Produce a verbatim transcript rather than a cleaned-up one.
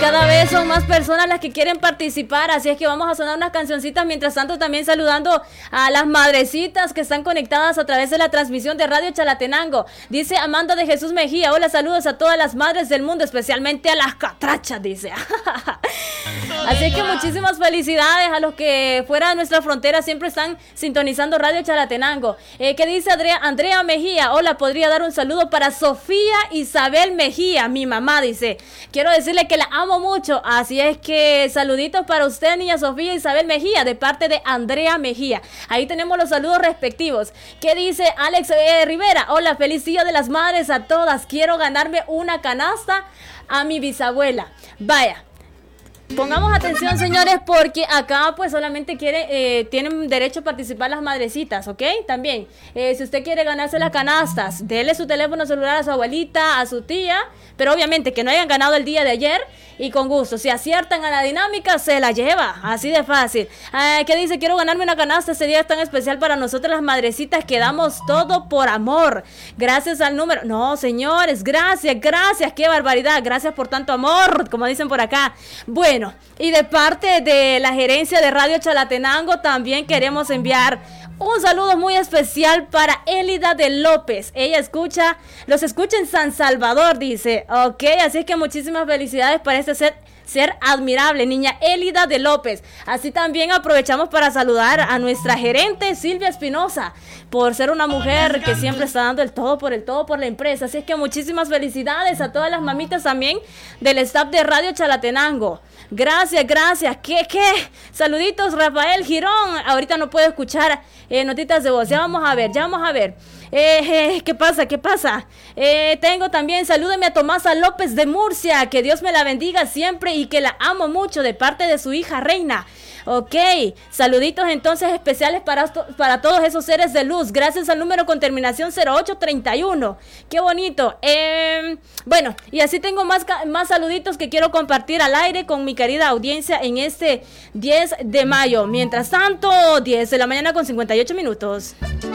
cada vez son más personas las que quieren participar, así es que vamos a sonar unas cancioncitas, mientras tanto también saludando a las madrecitas que están conectadas a través de la transmisión de Radio Chalatenango. Dice Amanda de Jesús Mejía, hola, saludos a todas las madres del mundo, especialmente a las catrachas, dice. Así que muchísimas felicidades a los que fuera de nuestra frontera siempre están sintonizando Radio Chalatenango. Eh, ¿Qué dice Andrea, Andrea Mejía? Hola, podría dar un saludo para Sofía Isabel Mejía, mi mamá, dice. Quiero decirle que la amo mucho, así es que saluditos para usted, niña Sofía Isabel Mejía, de parte de Andrea Mejía. Ahí tenemos los saludos respectivos. ¿Qué dice Alex eh, Rivera? Hola, feliz día de las madres a todas. Quiero ganarme una canasta a mi bisabuela. Vaya. Pongamos atención, señores, porque acá pues solamente quiere, eh, tienen derecho a participar las madrecitas, ¿ok? También, eh, si usted quiere ganarse las canastas, dele su teléfono celular a su abuelita, a su tía, pero obviamente que no hayan ganado el día de ayer y con gusto. Si aciertan a la dinámica, se la lleva, así de fácil. Eh, ¿Qué dice? Quiero ganarme una canasta, ese día es tan especial para nosotras las madrecitas que damos todo por amor. Gracias al número. No, señores, gracias, gracias, qué barbaridad, gracias por tanto amor, como dicen por acá. Bueno. Bueno, y de parte de la gerencia de Radio Chalatenango también queremos enviar un saludo muy especial para Élida de López. Ella escucha, los escucha en San Salvador, dice. Ok, así es que muchísimas felicidades para este set. Ser admirable, niña Élida de López. Así también aprovechamos para saludar a nuestra gerente Silvia Espinosa, por ser una mujer que siempre está dando el todo por el todo por la empresa. Así es que muchísimas felicidades a todas las mamitas también del staff de Radio Chalatenango. Gracias, gracias. ¿Qué, qué? Saluditos, Rafael Girón. Ahorita no puedo escuchar eh, notitas de voz. Ya vamos a ver, ya vamos a ver. Eh, eh, ¿Qué pasa? ¿Qué pasa? Eh, tengo también, salúdeme a Tomasa López de Murcia, que Dios me la bendiga siempre y que la amo mucho de parte de su hija Reina. Ok, saluditos entonces especiales para, para todos esos seres de luz, gracias al número con terminación cero ocho treinta y uno. Qué bonito. Eh, bueno, y así tengo más, más saluditos que quiero compartir al aire con mi querida audiencia en este diez de mayo. Mientras tanto, diez de la mañana con cincuenta y ocho minutos.